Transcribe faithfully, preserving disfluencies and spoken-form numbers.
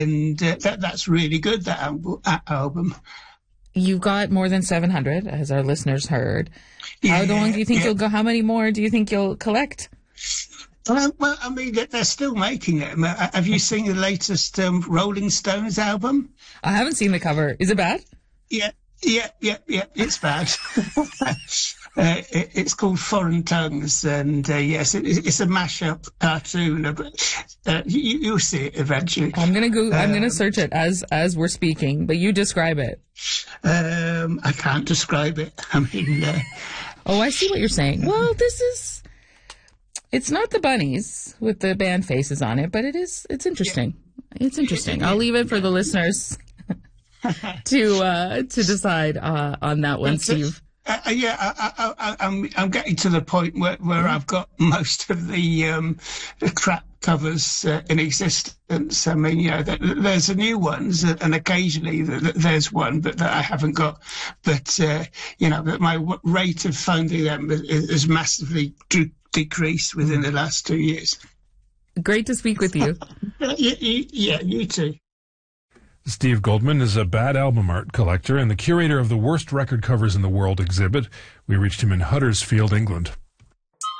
and uh, that that's really good, that album. That album. You've got more than seven hundred, as our listeners heard. How Yeah, long do you think yeah. you'll go? How many more do you think you'll collect? Uh, well, I mean, they're still making them. Uh, have you seen the latest um, Rolling Stones album? I haven't seen the cover. Is it bad? Yeah, yeah, yeah, yeah. It's bad. uh, it, it's called Foreign Tongues, and uh, yes, it, it's a mashup cartoon. Uh, you, you'll see it eventually. I'm gonna go. I'm Um, gonna search it as as we're speaking. But you describe it. Um, I can't describe it. I mean, uh, Oh, I see what you're saying. Well, this is. It's not the bunnies with the band faces on it, but it is. It's interesting. It's interesting. I'll leave it for the listeners to uh, to decide uh, on that one, Steve. Uh, yeah, I, I, I, I'm I'm getting to the point where, where I've got most of the um, the crap covers uh, in existence. I mean, you know, th- there's the new ones, uh, and occasionally th- th- there's one, but that I haven't got. But uh, you know, but my w- rate of finding them is, is massively d- decreased within the last two years. Great to speak with you. yeah, you, yeah, you too. Steve Goldman is a bad album art collector and the curator of the worst record covers in the world exhibit. We reached him in Huddersfield, England.